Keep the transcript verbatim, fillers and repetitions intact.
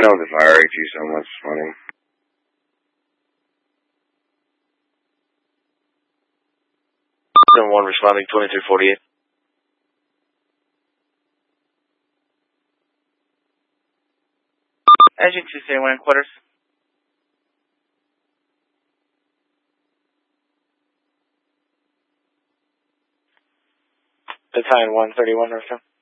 know the fire A T so much funny. Then one responding twenty-three forty-eight. Agent two seventy-one quarters. Battalion one thirty-one, Northtown.